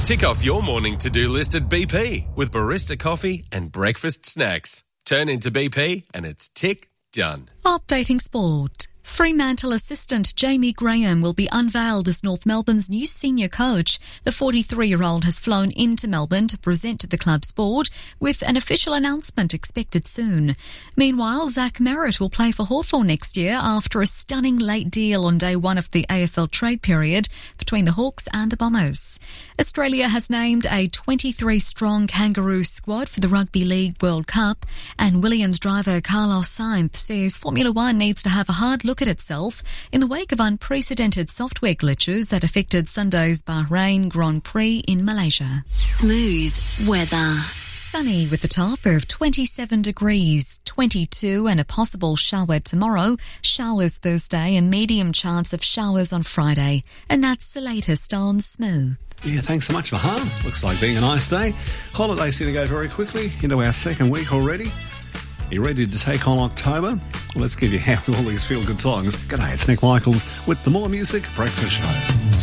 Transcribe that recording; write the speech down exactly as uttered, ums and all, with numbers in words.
Tick off your morning to-do list at B P with barista coffee and breakfast snacks. Turn into B P and it's tick done. Updating sport. Fremantle assistant Jamie Graham will be unveiled as North Melbourne's new senior coach. The forty-three-year-old has flown into Melbourne to present the club's board, with an official announcement expected soon. Meanwhile, Zach Merritt will play for Hawthorn next year after a stunning late deal on day one of the A F L trade period between the Hawks and the Bombers. Australia has named a twenty-three-strong Kangaroo squad for the Rugby League World Cup, and Williams driver Carlos Sainz says Formula One needs to have a hard look at itself in the wake of unprecedented software glitches that affected Sunday's Bahrain Grand Prix in Malaysia. Smooth weather. Sunny with a top of twenty-seven degrees, twenty-two and a possible shower tomorrow, showers Thursday and medium chance of showers on Friday. And that's the latest on Smooth. Yeah, thanks so much, Mahan. Looks like being a nice day. Holidays going to go very quickly into our second week already. You ready to take on October? Well, let's give you half all these feel-good songs. G'day, it's Nick Michaels with the More Music Breakfast Show.